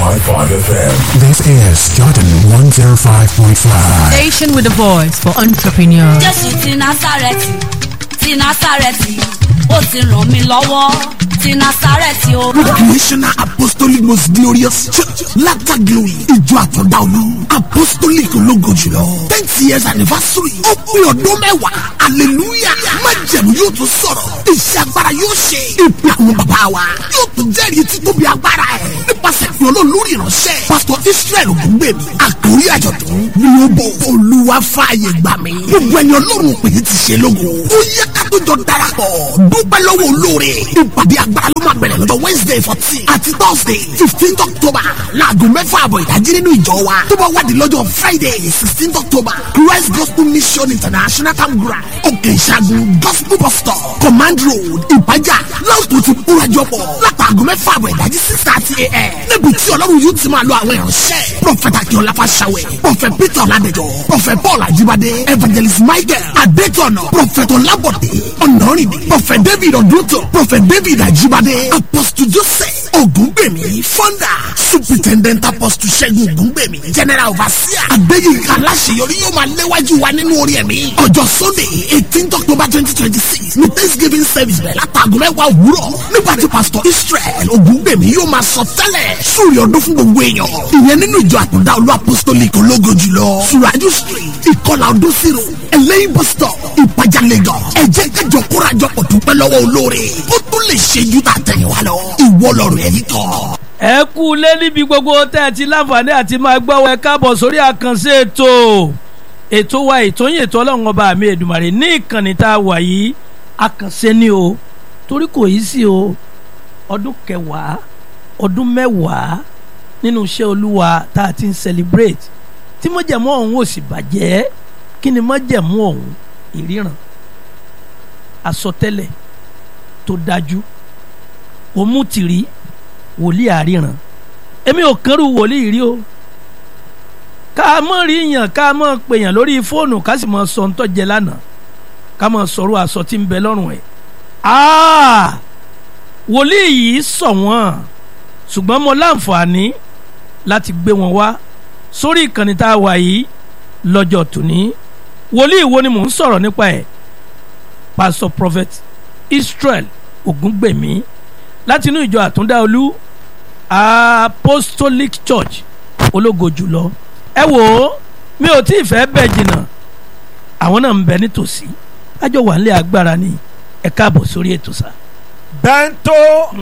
FM. This is Jordan 105.5. Station with a voice for entrepreneurs. Jésù ti Násárẹ́tì, ó ti ràn mí lọ́wọ́. Ti Násárẹ́tì o. National Apostolic Most Glorious Church Latter Glory ìjọ àtọ̀dá olú Apostolic ológo jùlọ 10th years anniversary ó pé ọdún mẹ́wàá hallelujah májẹ̀mú yóò tún sọ̀rọ̀ iṣẹ́ agbára yóò ṣe ìpè àwọn bàbá wa yóò tún jẹ́rìí títóbi agbára ẹ̀ nípasẹ̀ ìpè Ọlọ́run lórí ìránṣẹ́ Pastor Israel Ògúngbèmí àkórí àjọ̀dún ní ó bọ̀ Olúwa fààyè gbà mí gbogbo ẹni Ọlọ́run pè é ti ṣe lógo ó yẹ ká tó jọ darapọ̀ dúpẹ́ lọ́wọ́ olóore ìpàdé agbára ló máa bẹ̀rẹ̀ lọ́jọ́ Wednesday 14 àti Thursday 15 October láago 6:00 ìdájí nínú ìjọ wa tó bá wádìí lọ́jọ́ Friday 16 October Christ Gospel Mission International Campground Òkè Ìṣàgùn Gospel Bus Stop Command Road Ìpájà láwùjọ ti kúrajọpọ̀ látàgọ́ 6:00 ìdájí 6:30 a.m. níbi tí Ọlọ́run yóò ti máa lo àwọn ìránṣẹ́ Prophet Akínọlá Fáṣàwẹ̀ Prophet Peter Ọládẹjọ Prophet Paul Ajibade Evangelist Michael Adétọ̀nà Prophet Ọlábọ̀dé Ọ̀nàrìndé Prophet David Ọdúntò Prophet David Ajibade Apostle Joseph Ògúngbèmí Founder Superintendent Apostle Ṣẹ́gun Ògúngbèmí General Overseer Adéyínká Aláṣeyọrí yóò máa léwájú wa nínú orí ẹ̀mí ọjọ́ Sunday 18 October 2026 ní Thanksgiving service bẹ̀rẹ̀ látàgọ́ 10 òwúrọ̀ nígbà tí Pastor Israel Ògúngbèmí yóò máa sọ tẹ́lẹ̀ sórí ọdún fún gbogbo èèyàn ìyẹn nínú ìjọ àtúndá olú apostolic ológo jùlọ Suraju Street Ìkọlà Odò Zero Ẹlẹ́yìn bus stop Ìpàjà Lagos ẹ jẹ́ kájọ kórajọpọ̀ dúpẹ́ lọ́wọ́ olóore ó tún lè ṣe ju tàtẹ̀yìnwá lọ ìwọ lọ́rùn ẹ̀yìn kan. ẹ kú lé níbi gbogbo tẹ́ ẹ ti láǹfààní àti máa gbọ́ ẹ káàbọ̀ sórí àkànṣe ètò wa ètò yìí ètò Ọlọ́run ọba mi Èdùmàrè ní ìkànnì tá a wà yìí àkànṣe ni o torí kò yí sí o ọdún 10 ọdún 10 nínú iṣẹ́ Olúwa tá a ti ń celebrate tí májẹ̀mú ọ̀hún ò sì bàjẹ́ kí ni májẹ̀mú ọ̀hún ìríran àsọtẹ́lẹ̀ tó dájú òmùtìrí wòlíì àríran èmi ò kánrù wòlíì rí o ká mọ̀ rí yàn ká mọ̀ pèyàn lórí fóònù ká sì mọ̀ sọ ń tọ́jẹ lánàá ká mọ̀ sọ̀rọ̀ aṣọ tí ń bẹ lọ́rùn ẹ̀ wòlíì yìí sọ wọ́n ṣùgbọ́n mo láǹfààní láti gbé wọn wá sórí ìkànnì tá a wà yìí lọ́jọ́ tòní wòlíì wo ni mò ń sọ̀rọ̀ nípa ẹ̀ Pastor Prophet Israel Ògúngbèmí láti inú ìjọ àtúndá olú Apostolic Church ológo jùlọ ẹ wò ó mi ò tí ì fẹ́ bẹ̀ jìnnà àwọn náà ń bẹ nítòsí àjọ wà nílé agbára ni ẹ káàbọ̀ sórí ètò sá. bẹ́ńtò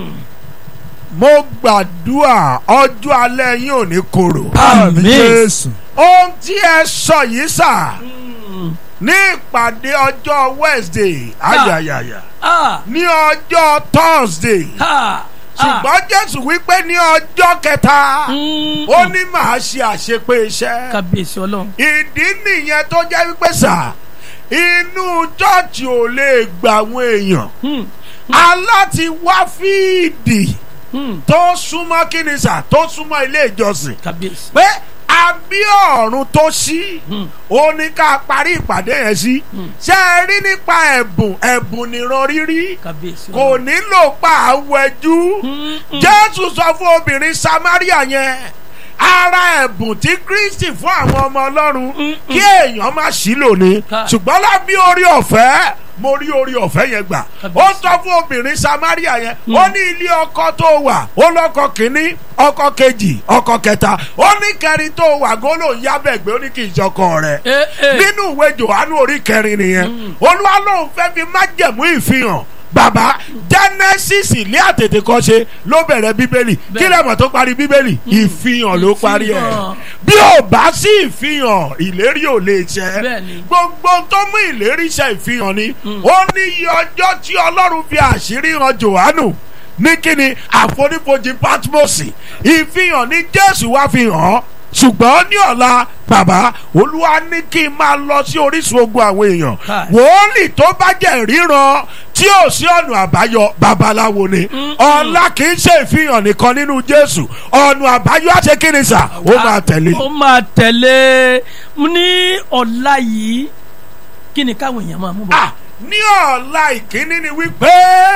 mo gbàdúrà ọjọ́ alẹ́ yín ò ní korò. àmín Jésù. ohun tí ẹ sọ yìí sà ní ìpàdé ọjọ́ Wednesday ayayaya ní ọjọ́ Thursday ṣùgbọ́n Jésù wípé ní ọjọ́ kẹta ó ní màá ṣe àṣepé iṣẹ́. kábíyèsí Ọlọ́run. ìdí nìyẹn tó jẹ́ wípé sà inú chọ́ọ̀chì ò lè gbà àwọn èèyàn aláti wá fíìdì tó súnmọ́ kíni sà tó súnmọ́ ilé ìjọsìn pé àbí ọ̀run tó ṣí ó ní ká parí ìpàdé yẹn sí ṣé ẹ rí nípa ẹ̀bùn nìran rírí kò nílò pa àwẹ̀jú Jésù sọ fún obìnrin Samaria yẹn ara ẹ̀bùn tí Kristi fún àwọn ọmọ Ọlọ́run kí èèyàn má ṣìlò ní ṣùgbọ́n lábí orí ọ̀fẹ́ mo rí orí ọ̀fẹ́ yẹn gbà ó sọ fún obìnrin Samaria yẹn ó ní ilé ọkọ tó wà ó lọ́kọ kìíní ọkọ kejì ọkọ kẹta ó ní kẹrin tó wà gólò ń yábẹ̀gbẹ́ ó ní kì í ṣọkọ rẹ̀ nínú ìwé Jòhánù orí 4 nìyẹn Olúwa lòun fẹ́ fi májẹ̀mú ìfihàn bàbá Genesis ilé àtètè kan ṣe ló bẹ̀rẹ̀ bíbélì kí lẹ́mọ̀ tó parí bíbélì ìfihàn ló parí ẹ̀ bí ò bá sí ìfihàn ìlérí ò lè ṣẹ gbogbo tó mú ìlérí ṣẹ ìfihàn ni ó ní iye ọjọ́ tí Ọlọ́run fi àṣírí hàn Jòhánù ní kíni àfonífojì Patmosi ìfihàn ní Jésù wá fi hàn ṣùgbọ́n ní ọ̀la bàbá Olúwa ní kí n máa lọ sí orísun ogun àwọn èèyàn wòólì tó bá jẹ́ ríran tí ò sí ọ̀nà àbáyọ babaláwo ni ọ̀la kì í ṣe ìfihàn nìkan nínú Jésù ọ̀nà àbáyọ àti kíni sà ó máa tẹ̀lé. ó máa tẹ̀lé ní ọ̀la yìí kí ni káwọn èèyàn máa mú bọ̀. ní ọ̀la ìkíní ni wípé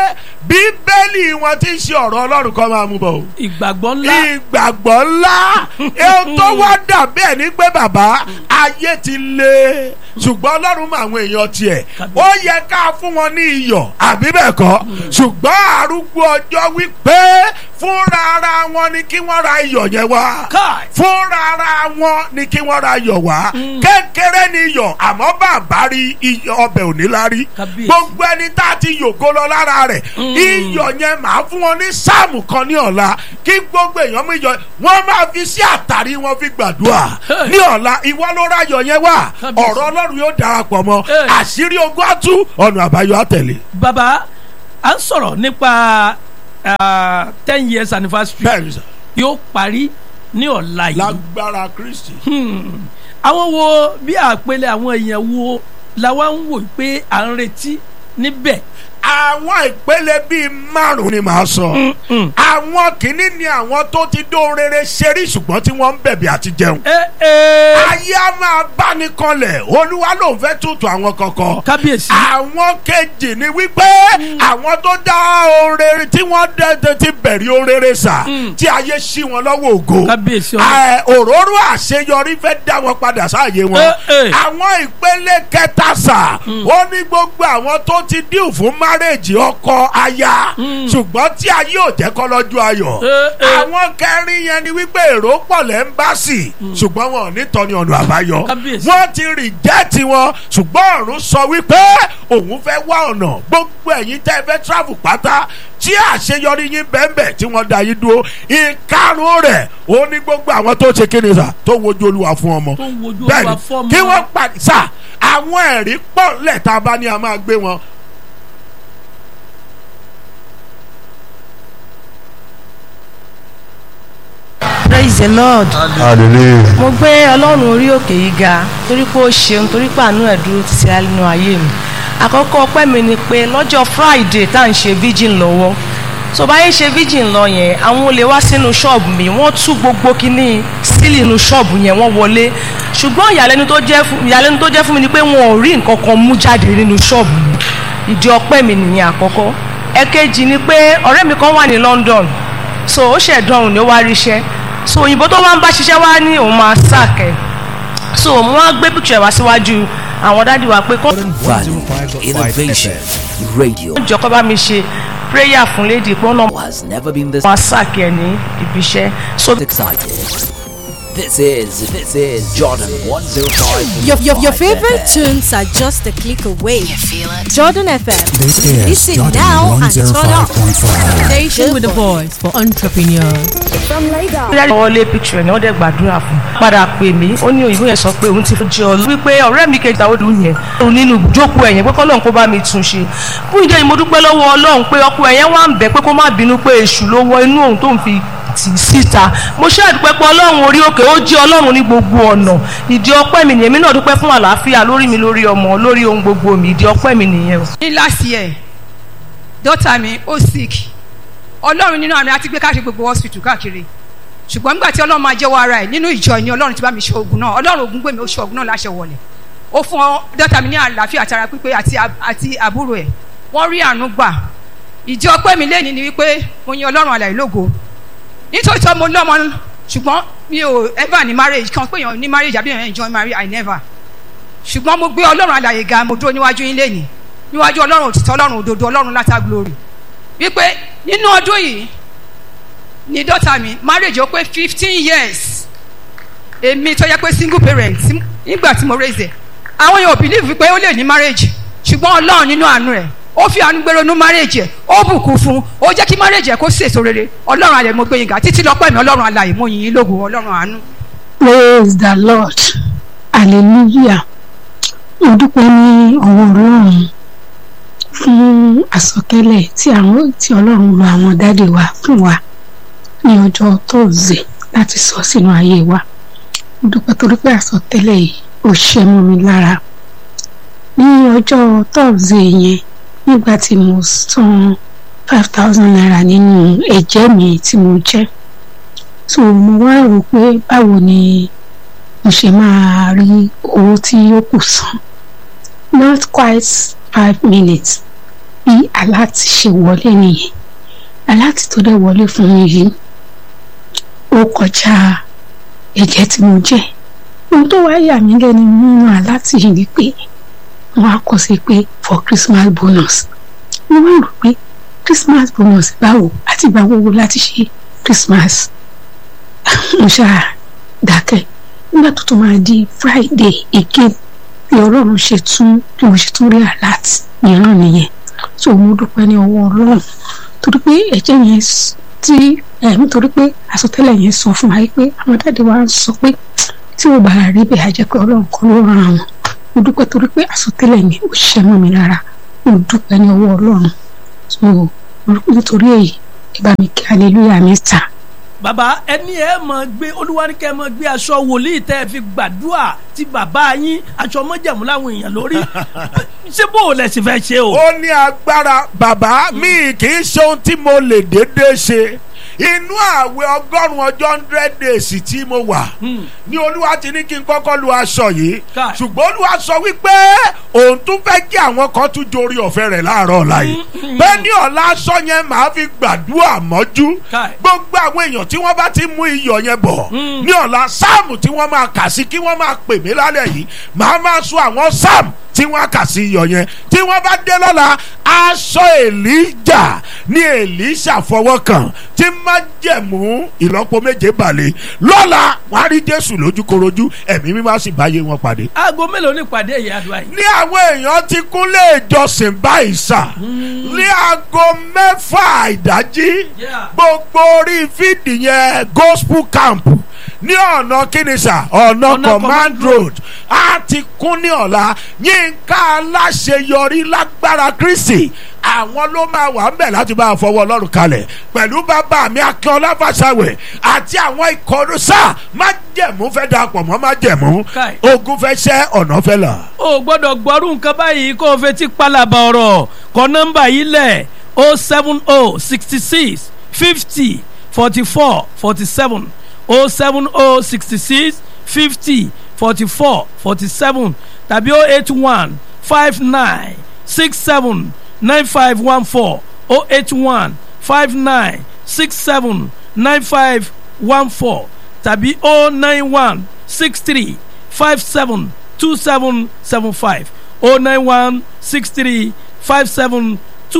bíbélì wọn ti ń ṣe ọ̀rọ̀ ọlọ́run kan máa mú bọ̀ o. ìgbàgbọ́ ńlá. ìgbàgbọ́ ńlá èyí tó wá dà bẹ́ẹ̀ ni pé bàbá ayé ti le ṣùgbọ́n ọlọ́run mọ àwọn èèyàn tiẹ̀ ó yẹ ká fún wọn ní iyọ̀ àbí bẹ́ẹ̀ kọ́ ṣùgbọ́n arúgbó ọjọ́ wípé fúnra ara wọn ni kí wọ́n ra iyọ̀ yẹn wá fúnra ara wọn ni kí wọ́n ra iyọ̀ wá kékeré ni iyọ̀ àmọ́ bàbá rí iyọ̀ ọbẹ̀ òní lárí gbogbo ẹni tá a ti yògo lọ lára rẹ̀ iyọ̀ yẹn máa fún wọn ní sáàmù kan ní ọ̀la kí gbogbo èèyàn mú iyọ̀ wọ́n máa fi sí àtàrí wọn fi gbàdúrà ní ọ̀la ìwọ ló ra iyọ̀ yẹn wá ọ̀rọ̀ ọlọ́run yóò darapọ̀ mọ́ àṣírí ogun á tú ọ̀nà àbáyọ á tẹ̀lé. bàbá à ń sọ̀rọ̀ nípa 10 years anniversary yóò parí ní ọ̀la yìí. lágbára Kristi. àwọn wo bí àpẹẹrẹ àwọn èèyàn wo làwa ń wò pé à ń retí níbẹ̀. àwọn ìpele bíi 5 ni màá sọ àwọn kìíní ni àwọn tó ti dó rere ṣeré ṣùgbọ́n tí wọ́n ń bẹ̀bẹ̀ àti jẹun ayé á máa bá ní kanlẹ̀ olúwa ló ń fẹ́ tutù àwọn kankan kábíyèsí. àwọn kejì ni wípé àwọn tó dá ohun rere tí wọ́n dẹ́dẹ́ ti bẹ̀rẹ̀ ohun rere sà tí ayé ṣí wọn lọ́wọ́ ògo kábíyèsí òróró àṣeyọrí fẹ́ dá wọn padà sáàyè wọn àwọn ìpele kẹta sà ó ní gbogbo àwọn tó ti díù fún márèjì ọkọ aya ṣùgbọ́n tí ayé ò jẹ́ kọ́ lọ́jọ́ ayọ̀ àwọn kẹrin yẹn ni wípé èrò pọ̀ lẹ́ńbàṣì ṣùgbọ́n wọn ò ní tọ́ni ọ̀nà àbáyọ wọ́n ti rìjẹ́tì wọn ṣùgbọ́n ọ̀run sọ wípé òun fẹ́ wá ọ̀nà gbogbo ẹ̀yin tẹ́ ẹ fẹ́ travel pátá tí àṣeyọrí yín bẹ́ẹ̀nbẹ́ẹ̀ tí wọ́n da yín dúró ìkarùn rẹ̀ ó ní gbogbo àwọn tó ṣe kíni sà tó wojú olúwa fún ọmọ bẹ́ẹ̀ni kí wọ́n pàdé sà àwọn ẹ̀rí pọ̀ lẹ́ẹ̀ta bá ní a máa gbé wọn. Praise the Lord. Hallelujah. Mo gbé Ọlọ́run orí òkè yìí ga torí pé ó ṣeun torí pé àánú ẹ̀ dúró títí nínú ayé mi. Àkọ́kọ́ ọpẹ́ mi ni pé lọ́jọ́ Friday tá à ń ṣe virgin lọ́wọ́. Tó bá yẹ ṣe virgin lọ yẹn, àwọn olè wá sínú ṣọ́ọ̀bù mi, wọ́n tú gbogbo kíní sílì inú ṣọ́ọ̀bù yẹn wọ́n wọlé. Ṣùgbọ́n ìyàlẹ́nu tó jẹ́ fún mi ni pé wọn ò rí nǹkan kan mú jáde nínú ṣọ́ọ̀bù mi. Ìdí ọpẹ́ mi nìyẹn àkọ́kọ́. Ẹ̀kejì ni pé ọ̀rẹ́ mi kan wà ní London. So ó ṣẹ̀dọ̀rùn ni ó wá ríṣẹ́. So òyìnbó tó wá ń bá ṣiṣẹ́ wá ní òun máa sàkẹ́. So mo wá gbé picture wá síwájú àwọn dádì wa pé kọ́. Value Innovation Radio jọ kọ́ bá mi ṣe prayer fún lady pé ọ̀nà has never been this máa sàkẹ́ ní ibi iṣẹ́. So excited. This is Jordan 105. Your favorite tunes are just a click away. You feel it? Jordan FM. This is Listen Jordan now and turn up. 105.5. Station with a voice for entrepreneurs. From Lagos. dájú wọ́n lé picture ẹ̀ ní wọ́n dẹ̀ gbàdúrà fún padà pè mí ó ní òyìnbó yẹn sọ pé òun ti fi jẹ́ ọ wípé ọ̀rẹ́ mi kejì àwọn òdùn yẹn òun nínú ìjókòó ẹ̀yẹn pé kọ́lọ́n kó bá mi tún ṣe fún ìdí èyí mo dúpẹ́ lọ́wọ́ Ọlọ́run pé ọkọ ẹ̀yẹn wà ń bẹ̀ pé kó má bínú pé èṣù ló wọ inú òun tó ń fi tì síta mo ṣe àdúpẹ́ pé Ọlọ́run orí òkè ó jẹ́ Ọlọ́run ní gbogbo ọ̀nà ìdí ọpẹ́ mi nìyẹn mi náà dúpẹ́ fún àlàáfíà lórí mi lórí ọmọ lórí ohun gbogbo mi ìdí ọpẹ́ mi nìyẹn o. ní last year daughter mi ó sick Ọlọ́run nínú àmì àti gbé káàkiri gbogbo hospital káàkiri ṣùgbọ́n nígbà tí Ọlọ́run máa jẹ́wọ́ ara ẹ̀ nínú ìjọ ni Ọlọ́run ti bá mi ṣe oògùn náà Ọlọ́run ògùn gbèmí ó ṣe oògùn náà láṣẹ wọlé ó fún daughter mi ní àlàáfíà àtara pípé àti àbúrò ẹ̀ wọ́n rí àánú gbà ìdí ọpẹ́ mi lẹ́ni ni wípé mo yin Ọlọ́run alààyè lógo nítorí tó mo lọ́mọ ṣùgbọ́n mi ò ever ní marriage kan pé èèyàn ní marriage àbí èèyàn enjoy marriage I never ṣùgbọ́n mo gbé Ọlọ́run alààyè ga mo dúró níwájú yín lẹ́ni níwájú Ọlọ́run òtítọ́ Ọlọ́run òdodo Ọlọ́run látà glory wípé nínú ọdún yìí ni daughter mi marriage ó pé 15 years èmi tó yẹ pé single parent nígbà tí mo raise ẹ̀ àwọn yóò believe pé ó lè ní marriage ṣùgbọ́n Ọlọ́run nínú àánú ẹ̀ ó fi àánú gbèrò nú marriage ẹ̀ ó bùkún fún ó jẹ́ kí marriage ẹ̀ kó sèso rere Ọlọ́run alẹ́ mo gbé yín ga títí lọ́pẹ́ mi Ọlọ́run alààyè mo yìn yín lógo Ọlọ́run àánú. Praise the Lord, hallelujah. Mo dúpẹ́ ní ọwọ́ Ọlọ́run fún àsọtẹ́lẹ̀ tí Ọlọ́run lo àwọn dáàdì wa fún wa ní ọjọ́ Thursday láti sọ sínú ayé wa. Mo dúpẹ́ torí pé àsọtẹ́lẹ̀ yìí ó ṣe mọ́ mi lára. Ní ọjọ́ Thursday yẹn nígbà tí mo san 5,000 naira nínú ẹ̀jẹ̀ mi tí mo jẹ́ so mo wá rò pé báwo ni mo ṣe máa rí owó tí ó kù san not quite 5 minutes bí aláàtì ṣe wọlé nìyẹn aláàtì tó dẹ̀ wọlé fún mi yìí ó kọjá ẹ̀jẹ̀ tí mo jẹ́ ohun tó wá yà mí lẹ́nu nínú aláàtì yìí ni pé wọ́n á kọ sí pé for Christmas bonus mo wá rò pé Christmas bonus báwo àti ìgbà wo láti ṣe Christmas mo ṣáà dákẹ́ nígbà tó tó máa di Friday again bí Ọlọ́run ṣe tún bí mo ṣe tún rí alert mìíràn nìyẹn so mo dúpẹ́ ní ọwọ́ Ọlọ́run torí pé ẹ̀jẹ̀ yẹn tí nítorí pé àsọtẹ́lẹ̀ yẹn sọ fún wa pé àwọn dáàdi wa ń sọ pé tí ó bá rí bẹ́ẹ̀ á jẹ́ pé Ọlọ́run kan ló ràn àwọn mo dúpẹ́ torí pé àsọtẹ́lẹ̀ yẹn ò ṣiṣẹ́ mọ́ mi rárá mo dúpẹ́ ní ọwọ́ Ọlọ́run so nítorí èyí ìbá mi kí hallelujah mi ta. bàbá ẹni ẹ mọ gbé olúwa ní kẹ mọ gbé aṣọ wòlíì tẹ ẹ fi gbàdúrà tí bàbá yín aṣọ mọjàmú láwọn èèyàn lórí ṣé bó o lẹ sì fẹ́ ṣe o. ó ní agbára bàbá mi kì í ṣe ohun tí mo lè déédéé ṣe inú àwẹ̀ 100 ọjọ́ 100 days tí mo wà ní olúwa ti ní kí n kọ́kọ́ lu aṣọ yìí ṣùgbọ́n olúwa sọ wípé òun tún fẹ́ kí àwọn kan tún jorí ọ̀fẹ́ rẹ̀ láàárọ̀ ọ̀la yìí bẹ́ẹ̀ ní ọ̀la aṣọ yẹn màá fi gbàdúrà mọ́jú gbogbo àwọn èèyàn tí wọ́n bá ti mú iyọ̀ yẹn bọ̀ ní ọ̀la sáàmù tí wọ́n máa kà sí kí wọ́n máa pè mí lálẹ́ yìí màá máa sọ àwọn sáàmù tí wọ́n kà sí iyọ̀ yẹn tí wọ́n bá dé lọ́la aṣọ Èlíjà ní Èlíṣà fọwọ́ kàn tí májẹ̀mú ìlọ́po méje balẹ̀ lọ́la wọ́n á rí Jésù lójúkorojú ẹ̀mí mímọ́ sì báyé wọn pàdé. aago mélòó ní ìpàdé ìyá àdúrà yìí. ní àwọn èèyàn ti kúnlé ìjọsìn báyìí sà ní aago 6 ìdájí gbogbo orí fídì yẹn gospel camp ní ọ̀nà kínísà ọ̀nà command road a ti kún ní ọ̀la Yínká Aláṣeyọrí lágbára Kristi àwọn ló máa wà ń bẹ̀ láti bá a fọwọ́ Ọlọ́run kalẹ̀ pẹ̀lú bàbá mi Akínọlá Fáṣàwẹ̀ àti àwọn ìkọ̀rọ̀ sáà májẹ̀mú fẹ́ dapọ̀ mọ́ májẹ̀mú ogun fẹ́ ṣẹ́ ọ̀nà fẹ́ là. o gbọ́dọ̀ gbọ́rú nǹkan báyìí kó o fetí palaba ọ̀rọ̀ kọ nọ́mbà yìí lẹ̀ 07066 50 44 47 07066 50 44 47 tàbí 081 59 67 9514 081 59 67 9514 tàbí 091 63 57 2775 091 63 57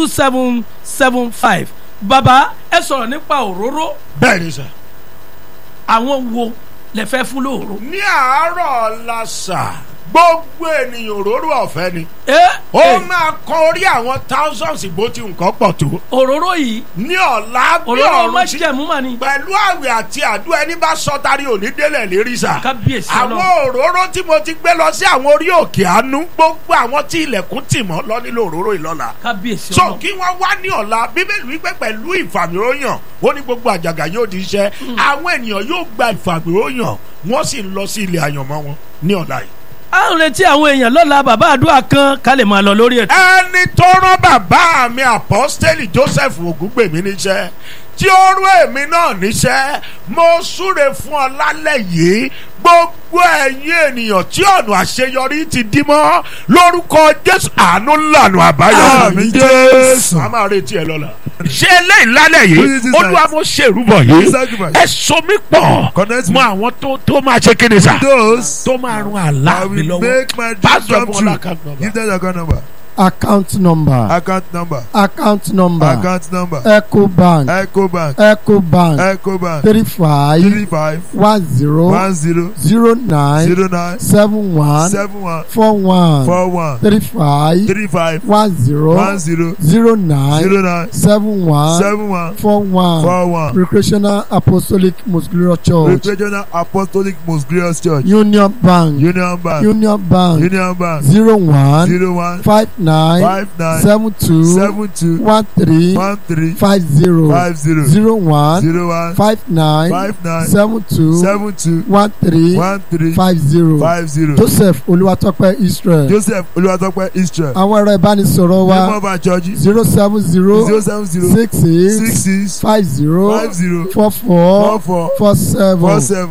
2775 bàbá ẹ sọ̀rọ̀ nípa òróró. bẹ́ẹ̀ ni sà. àwọn wo lè fẹ́ fún lóòró. ní àárọ̀ ọ̀la sà gbogbo ènìyàn òróró ọ̀fẹ́ ni. ó máa kan orí àwọn thousands bó ti nǹkan pọ̀ tó. òróró yìí. ní ọ̀la bí òróró ọ̀run má jẹ̀mú mà ní. pẹ̀lú àwẹ̀ àti àdúrà ẹni bá sọ tari òní délẹ̀ lérí sà. kábíyèsí náà. àwọn òróró tí mo ti gbé lọ sí àwọn orí òkè àánú gbogbo àwọn tí ilẹ̀kùn tì mọ́ lọ nílò òróró ìlọ́la. kábíyèsí náà. so kí wọ́n wá ní ọ̀la bíbélì wípé pẹ̀lú ìfàmìróyàn ó ní gbogbo àjàgà yóò di iṣẹ́ àwọn ènìyàn yóò gba ìfàmìróyàn wọ́n sì ń lọ sí ilé àyànmọ́ wọn ní ọ̀la yìí. a ń retí àwọn èèyàn lọ́la bàbá àdúrà kan ká lè máa lọ lórí ètò. ẹni tó rán bàbá mi àpọ́stélì Joseph Ògúngbèmí níṣẹ́ tí ó rú èmi náà níṣẹ́ mo súre fún ọ lálẹ́ yìí gbogbo ẹ̀yin ènìyàn tí ọ̀nà àṣeyọrí ti dí mọ́ lórúkọ Jésù àánú lànà àbáyọ. àmín Jésù. a máa retí ẹ lọ́la. ṣé eléyìí lálẹ́ yìí Olúwa mo ṣèrúbọ yìí ẹ so mí pọ̀ mọ àwọn tó máa ṣe kéde sá tó máa rún àlá mi lọ́wọ́ pásítọ̀ fún ọlá kan náà. account number account number account number account number Ecobank Ecobank Ecobank Ecobank 35 10 09 71 41 35 10 09 71 41 Recreational Apostolic Most Glorious Church Recreational Apostolic Most Glorious Church Union Bank Union Bank 01 59 72 13 50 01 59 72 13 50 Joseph Olúwatópẹ́ Israel àwọn ẹ̀rọ ìbánisọ̀rọ̀ wa 070 66 50 44 47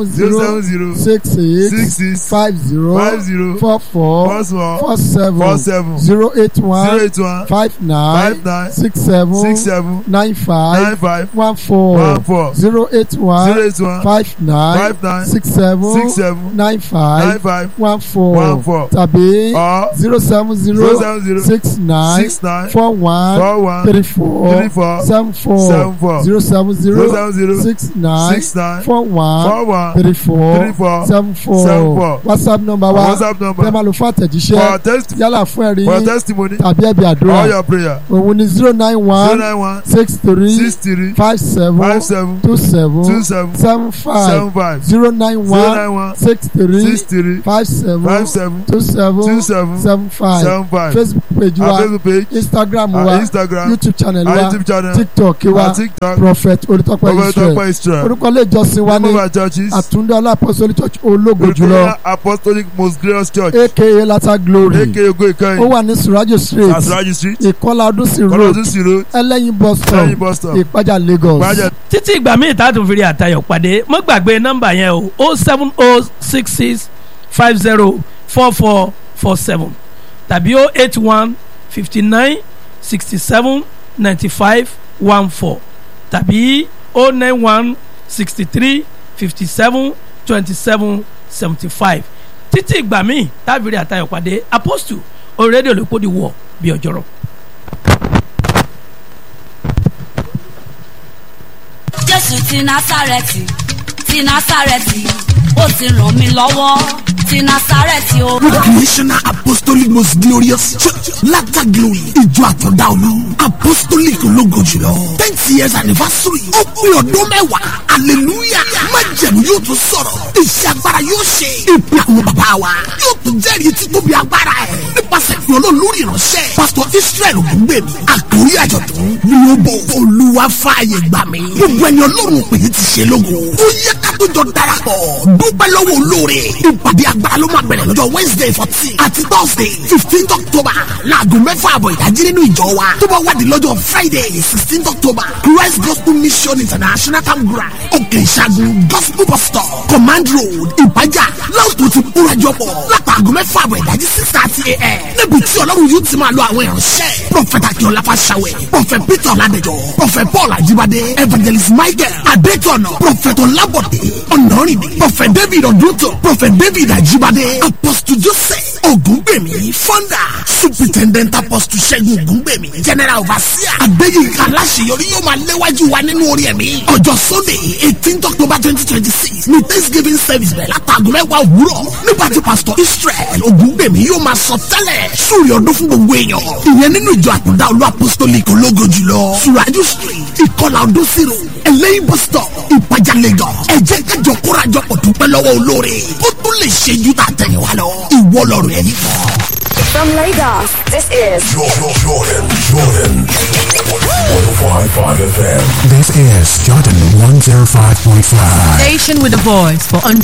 070 66 50 44 47 081 59 67 95 14 081 59 67 95 14 tàbí 070 69 41 34 74 070 69 41 34 74 WhatsApp number wa tẹ́ máa lò fún àtẹ̀jíṣẹ́ yálà fún ẹ̀rí tàbí ẹ̀bí àdúrà òun ni 091 63 57 27 75 091 63 57 27 75 Facebook page wa Instagram wa YouTube channel wa TikTok wa Prophet Olùtọ́pẹ́ Israel orúkọ ilé ìjọsìn wa ní Àtúndọ́lá Apostolic Church ológo jùlọ Apostolic Most Glorious Church aka Latter Glory aka ó wà ní Surajo Street Ìkọlà Ọdúnsì Road Ẹlẹ́yin bus stop Ìpájà Lagos. títí ìgbà míì tá a tún fi rí àtayọ̀ pàdé mọ́ gbàgbé nọ́mbà yẹn o 07066 50 4447 tàbí 081 59 67 95 14 tàbí 091 63 57 27 75 títí ìgbà míì tá a fi rí àtayọ̀ pàdé Apostle orí rédíò lópòdì wọ̀ bí ọjọ́rọ̀. Jésù ti Násárẹ́tì ó ti ràn mí lọ́wọ́ ti Násárẹ́tì o. National Apostolic Most Glorious Church Latter Glory ìjọ àtọ̀dá olú Apostolic ológo jùlọ 10th years anniversary ó pé ọdún mẹ́wàá hallelujah májẹ̀mú yóò tún sọ̀rọ̀ iṣẹ́ agbára yóò ṣe ìpè àwọn bàbá wa yóò tún jẹ́rìí títóbi agbára ẹ̀ nípasẹ̀ ìpè Ọlọ́run lórí ìránṣẹ́ Pastor Israel Ògúngbèmí àkórí àjọ̀dún ní ó bọ̀ Olúwa fààyè gbà mí gbogbo ẹni Ọlọ́run pè é ti ṣe lógo ó yẹ ká tó jọ darapọ̀ dúpẹ́ lọ́wọ́ olóore ìpàdé agbára ló máa bẹ̀rẹ̀ lọ́jọ́ Wednesday 14 àti Thursday 15 October láago 6 àbọ̀ ìdájí nínú ìjọ wa tó bá wádìí lọ́jọ́ Friday 16 October Christ Gospel Mission International Campground òkè ìṣàgùn Gospel Bus Stop Command Road Ìpájà láwùjọ ti kúrajọ pọ̀ látàgọ́ 6 àbọ̀ ìdájí 6:30 a.m. níbi tí Ọlọ́run yóò ti máa lo àwọn ìránṣẹ́ Prophet Akínọlá Fáṣàwẹ̀ Prophet Peter Ọládẹjọ Prophet Paul Ajíbádé Evangelist Michael Adétọ̀nà Prophet Ọlábọ̀dé Ọ̀nàrìndé Prophet David Ọdúntò Prophet David Ajíbádé Apostle Joseph Ògúngbèmí Founder Superintendent Apostle Ṣẹ́gun Ògúngbèmí General Overseer Adéyínká Aláṣeyọrí yóò máa léwájú wa nínú orí ẹ̀mí ọjọ́ Sunday 18 October 2026 ní Thanksgiving service bẹ̀rẹ̀ látàgọ́ 10 òwúrọ̀ nígbà tí Pastor Israel Ògúngbèmí yóò máa sọ tẹ́lẹ̀ sórí ọdún fún gbogbo èèyàn ìyẹn nínú ìjọ àtúndá olú Apostolic ológo jùlọ Surajo Street Ìkọlà Ọdúnsì Road Ẹlẹ́yin bus stop Ìpájà Lagos ẹ jẹ́ kájọ kórajọ pọ̀ dúpẹ́ lọ́wọ́ olóore ó tún lè ṣe ju tàtẹ̀yìn wa lọ ìwọ lọ́rùn ẹ̀rí kan. From Lagos, this is Jordan 105.5 FM. This is Jordan 105.5. Station with a voice for entrepreneurs.